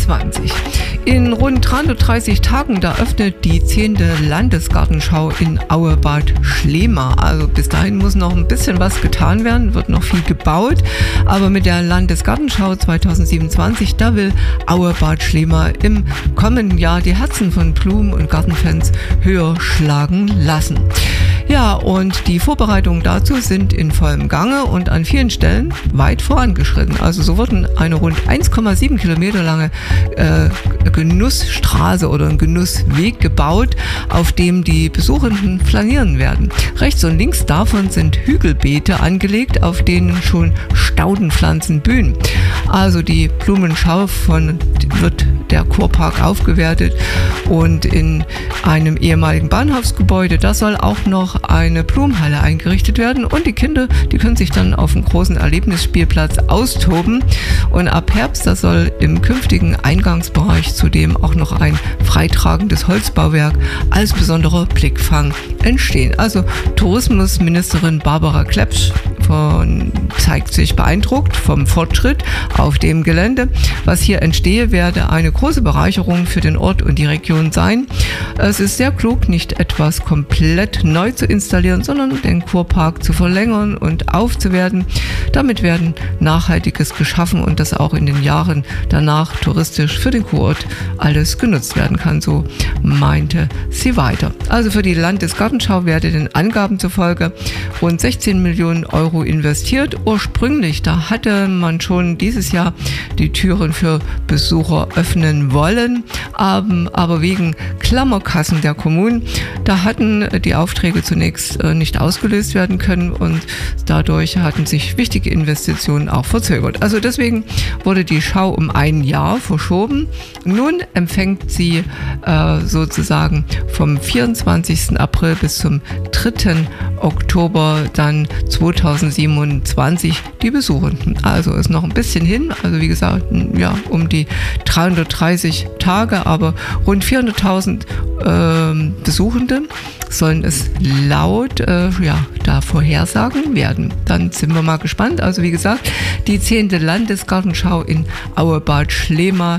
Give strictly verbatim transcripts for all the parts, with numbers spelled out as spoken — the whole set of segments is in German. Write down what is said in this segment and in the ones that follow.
siebenundzwanzig. In rund dreihundertdreißig Tagen, da öffnet die zehnte Landesgartenschau in Auebad Schlema. Also bis dahin muss noch ein bisschen was getan werden, wird noch viel gebaut. Aber mit der Landesgartenschau zweitausendsiebenundzwanzig, da will Auebad Schlema im kommenden Jahr die Herzen von Blumen- und Gartenfans höher schlagen lassen. Ja, und die Vorbereitungen dazu sind in vollem Gange und an vielen Stellen weit vorangeschritten. Also so wurden eine rund eins Komma sieben Kilometer lange äh, Genussstraße oder ein Genussweg gebaut, auf dem die Besuchenden flanieren werden. Rechts und links davon sind Hügelbeete angelegt, auf denen schon Staudenpflanzen blühen. Also die Blumenschau von, wird der Kurpark aufgewertet und in einem ehemaligen Bahnhofsgebäude, da soll auch noch eine Blumenhalle eingerichtet werden und die Kinder, die können sich dann auf dem großen Erlebnisspielplatz austoben und ab Herbst, da soll im künftigen Eingangsbereich zudem auch noch ein freitragendes Holzbauwerk als besonderer Blickfang entstehen. Also Tourismusministerin Barbara Klepsch von, zeigt sich beeindruckt vom Fortschritt auf dem Gelände. Was hier entstehe, werde eine große Bereicherung für den Ort und die Region sein. Es ist sehr klug, nicht etwas komplett neu zu installieren, sondern den Kurpark zu verlängern und aufzuwerten. Damit werden Nachhaltiges geschaffen und das auch in den Jahren danach touristisch für den Kurort alles genutzt werden kann, so meinte sie weiter. Also für die Landesgartenschau werde den Angaben zufolge rund sechzehn Millionen Euro investiert. Ursprünglich, da hatte man schon dieses Jahr die Türen für Besucher öffnen wollen, aber wegen Klammerkassen der Kommunen, da hatten die Aufträge zunächst nicht ausgelöst werden können und dadurch hatten sich wichtige Investitionen auch verzögert. Also deswegen wurde die Schau um ein Jahr verschoben. Nun empfängt sie äh, sozusagen vom vierundzwanzigsten April bis zum dritten Oktober dann zweitausendsiebenundzwanzig die Besuchenden. Also ist noch ein bisschen hin, also wie gesagt, ja, um die dreihundertdreißig Tage, aber rund vierhunderttausend äh, Besuchende sollen es laut äh, ja, da vorhersagen werden. Dann sind wir mal gespannt. Also wie gesagt, die zehnte Landesgartenschau in Auebad Schlema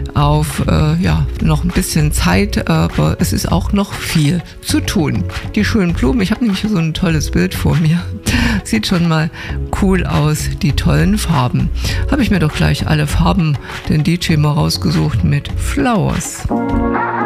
auf äh, ja, noch ein bisschen Zeit, aber es ist auch noch viel zu tun. Die schönen Blumen, ich habe nämlich so ein tolles Bild vor mir. Sieht schon mal cool aus, die tollen Farben. Habe ich mir doch gleich alle Farben, den D J mal rausgesucht mit Flowers.